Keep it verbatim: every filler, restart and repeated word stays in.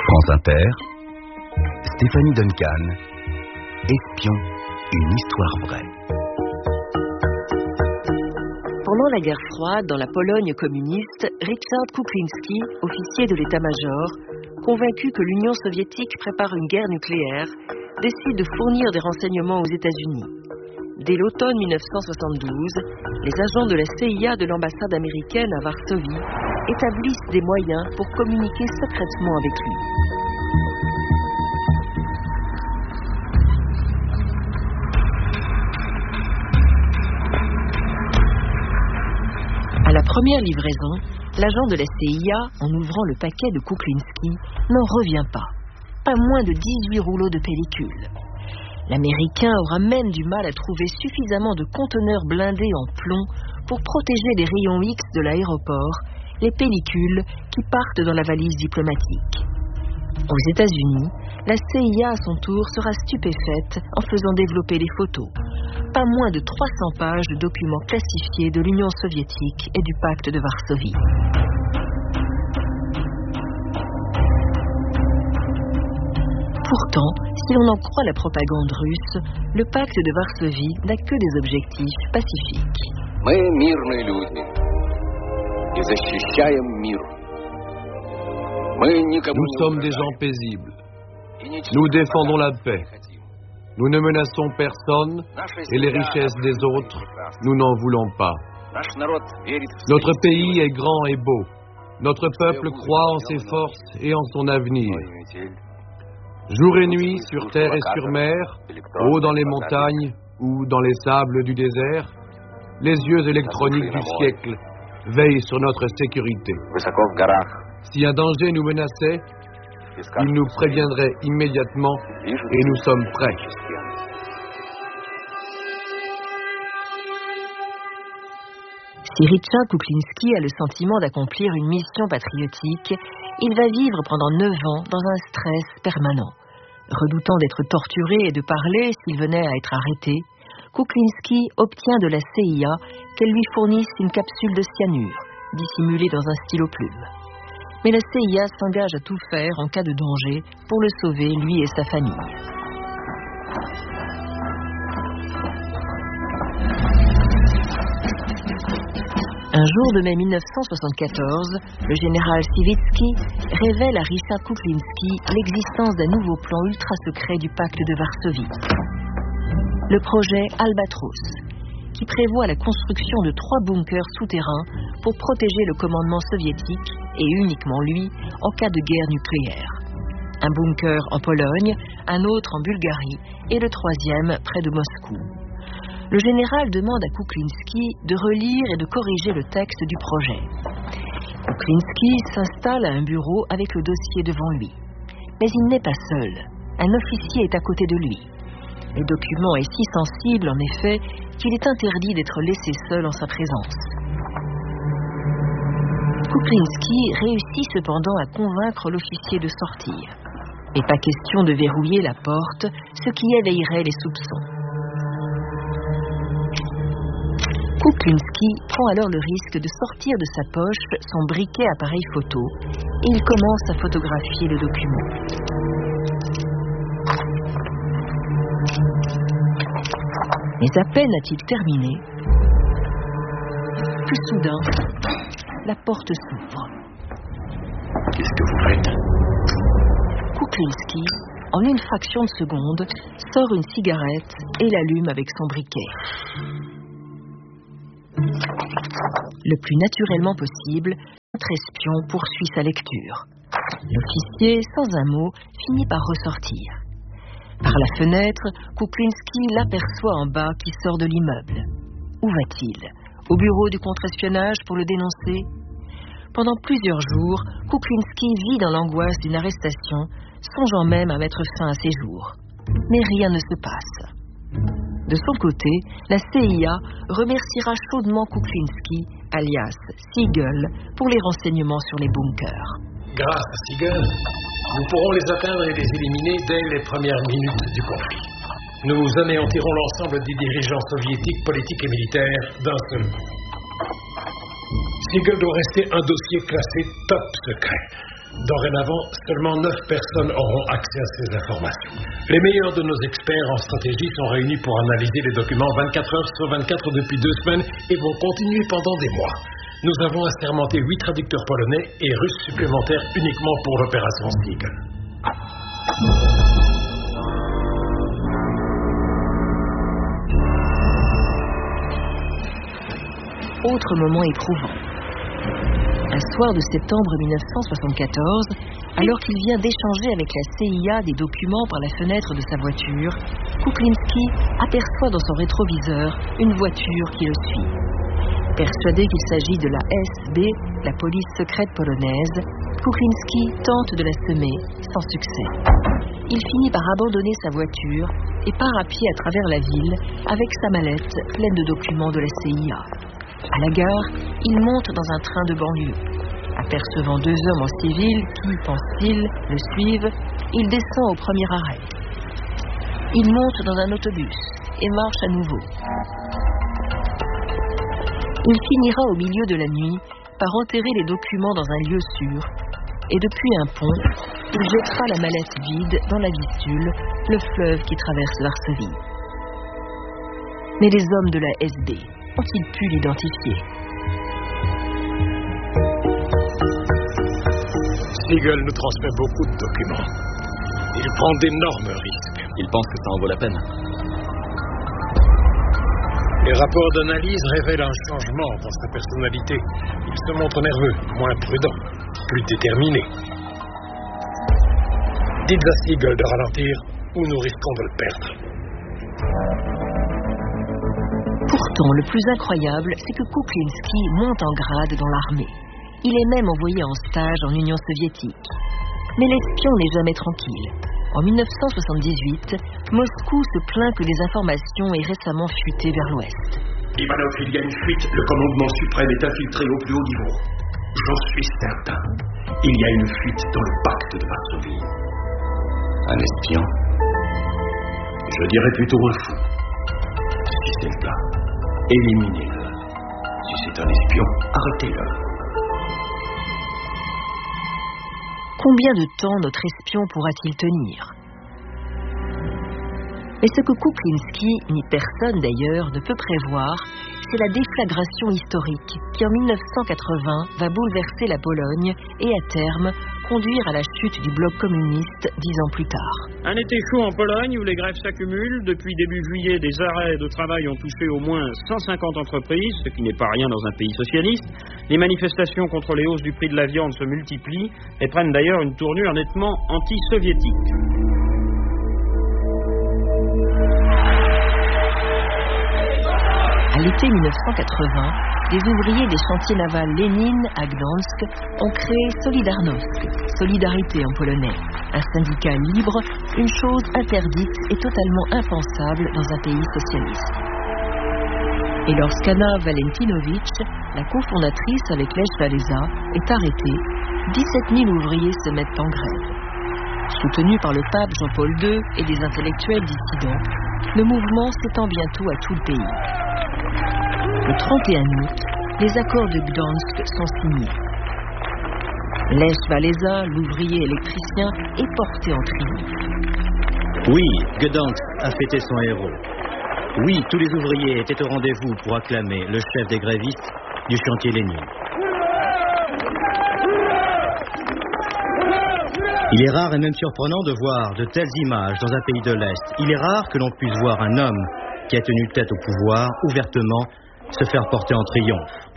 France Inter, Stéphanie Duncan, Espion, une histoire vraie. Pendant la guerre froide, dans la Pologne communiste, Richard Kuklinski, officier de l'état-major, convaincu que l'Union soviétique prépare une guerre nucléaire, décide de fournir des renseignements aux États-Unis. Dès l'automne mille neuf cent soixante-douze, les agents de la C I A de l'ambassade américaine à Varsovie établissent des moyens pour communiquer secrètement avec lui. À la première livraison, l'agent de la C I A, en ouvrant le paquet de Kuklinski, n'en revient pas. Pas moins de dix-huit rouleaux de pellicule. L'Américain aura même du mal à trouver suffisamment de conteneurs blindés en plomb pour protéger les rayons X de l'aéroport, les pellicules qui partent dans la valise diplomatique. Aux États-Unis, la C I A à son tour sera stupéfaite en faisant développer les photos. Pas moins de trois cents pages de documents classifiés de l'Union soviétique et du pacte de Varsovie. Pourtant, si l'on en croit la propagande russe, le pacte de Varsovie n'a que des objectifs pacifiques. Nous sommes des gens paisibles. Nous défendons la paix. Nous ne menaçons personne et les richesses des autres, nous n'en voulons pas. Notre pays est grand et beau. Notre peuple croit en ses forces et en son avenir. Jour et nuit, sur terre et sur mer, haut dans les montagnes ou dans les sables du désert, les yeux électroniques du siècle veillent sur notre sécurité. Si un danger nous menaçait, ils nous préviendraient immédiatement et nous sommes prêts. Si Richard Kuklinski a le sentiment d'accomplir une mission patriotique, il va vivre pendant neuf ans dans un stress permanent. Redoutant d'être torturé et de parler s'il venait à être arrêté, Kuklinski obtient de la C I A qu'elle lui fournisse une capsule de cyanure, dissimulée dans un stylo plume. Mais la C I A s'engage à tout faire en cas de danger pour le sauver, lui et sa famille. Un jour de mai mille neuf cent soixante-quatorze, le général Sivitsky révèle à Richard Kuklinski l'existence d'un nouveau plan ultra-secret du pacte de Varsovie. Le projet Albatros, qui prévoit la construction de trois bunkers souterrains pour protéger le commandement soviétique, et uniquement lui, en cas de guerre nucléaire. Un bunker en Pologne, un autre en Bulgarie, et le troisième près de Moscou. Le général demande à Kuklinski de relire et de corriger le texte du projet. Kuklinski s'installe à un bureau avec le dossier devant lui. Mais il n'est pas seul. Un officier est à côté de lui. Le document est si sensible, en effet, qu'il est interdit d'être laissé seul en sa présence. Kuklinski réussit cependant à convaincre l'officier de sortir. Et pas question de verrouiller la porte, ce qui éveillerait les soupçons. Kuklinski prend alors le risque de sortir de sa poche son briquet appareil photo et il commence à photographier le document. Mais à peine a-t-il terminé que soudain, la porte s'ouvre. Qu'est-ce que vous faites ? Kuklinski, en une fraction de seconde, sort une cigarette et l'allume avec son briquet. Le plus naturellement possible, notre espion poursuit sa lecture. L'officier, sans un mot, finit par ressortir. Par la fenêtre, Kuklinski l'aperçoit en bas qui sort de l'immeuble. Où va-t-il ? Au bureau du contre-espionnage pour le dénoncer ? Pendant plusieurs jours, Kuklinski vit dans l'angoisse d'une arrestation, songeant même à mettre fin à ses jours. Mais rien ne se passe. De son côté, la C I A remerciera chaudement Kuklinski, alias Siegel, pour les renseignements sur les bunkers. Grâce à Siegel, nous pourrons les atteindre et les éliminer dès les premières minutes du conflit. Nous anéantirons l'ensemble des dirigeants soviétiques, politiques et militaires d'un seul coup. Siegel doit rester un dossier classé top secret. Dorénavant, seulement neuf personnes auront accès à ces informations. Les meilleurs de nos experts en stratégie sont réunis pour analyser les documents vingt-quatre heures sur vingt-quatre depuis deux semaines et vont continuer pendant des mois. Nous avons assermenté huit traducteurs polonais et russes supplémentaires uniquement pour l'opération Seagull. Autre moment éprouvant. Un soir de septembre mille neuf cent soixante-quatorze, alors qu'il vient d'échanger avec la C I A des documents par la fenêtre de sa voiture, Kuklinski aperçoit dans son rétroviseur une voiture qui le suit. Persuadé qu'il s'agit de la S B, la police secrète polonaise, Kuklinski tente de la semer, sans succès. Il finit par abandonner sa voiture et part à pied à travers la ville avec sa mallette pleine de documents de la C I A. À la gare, il monte dans un train de banlieue. Apercevant deux hommes en civil qui, pense-t-il, le suivent, il descend au premier arrêt. Il monte dans un autobus et marche à nouveau. Il finira au milieu de la nuit par enterrer les documents dans un lieu sûr et depuis un pont, il jettera la mallette vide dans la Vistule, le fleuve qui traverse Varsovie. Mais les hommes de la S B ont-ils pu l'identifier? Seagull nous transmet beaucoup de documents. Il prend d'énormes risques. Il pense que ça en vaut la peine. Les rapports d'analyse révèlent un changement dans sa personnalité. Il se montre nerveux, moins prudent, plus déterminé. Dites à Seagull de ralentir ou nous risquons de le perdre. Pourtant, le plus incroyable, c'est que Kuklinski monte en grade dans l'armée. Il est même envoyé en stage en Union soviétique. Mais l'espion n'est jamais tranquille. En mille neuf cent soixante-dix-huit, Moscou se plaint que les informations aient récemment fuité vers l'ouest. Ivanov, il y a une fuite. Le commandement suprême est infiltré au plus haut niveau. J'en suis certain. Il y a une fuite dans le pacte de Varsovie. Un espion? Je dirais plutôt un fou. Si c'est le cas, éliminez-le. Si c'est un espion, arrêtez-le. Combien de temps notre espion pourra-t-il tenir? Mais ce que Kuklinski, ni personne d'ailleurs, ne peut prévoir, c'est la déflagration historique qui en mille neuf cent quatre-vingts va bouleverser la Pologne et à terme conduire à la chute du bloc communiste dix ans plus tard. Un été chaud en Pologne où les grèves s'accumulent. Depuis début juillet, des arrêts de travail ont touché au moins cent cinquante entreprises, ce qui n'est pas rien dans un pays socialiste. Les manifestations contre les hausses du prix de la viande se multiplient et prennent d'ailleurs une tournure nettement anti-soviétique. À l'été mille neuf cent quatre-vingts, des ouvriers des chantiers navals Lénine à Gdansk ont créé Solidarność, Solidarité en polonais, un syndicat libre, une chose interdite et totalement impensable dans un pays socialiste. Et lorsqu'Anna Valentinowicz, la cofondatrice avec Lech Walesa, est arrêtée, dix-sept mille ouvriers se mettent en grève. Soutenu par le pape Jean-Paul deux et des intellectuels dissidents, le mouvement s'étend bientôt à tout le pays. Le trente et un août, les accords de Gdansk sont signés. Lech Walesa, l'ouvrier électricien, est porté en triomphe. Oui, Gdansk a fêté son héros. Oui, tous les ouvriers étaient au rendez-vous pour acclamer le chef des grévistes du chantier Lénine. Il est rare et même surprenant de voir de telles images dans un pays de l'Est. Il est rare que l'on puisse voir un homme qui a tenu tête au pouvoir ouvertement se faire porter en triomphe.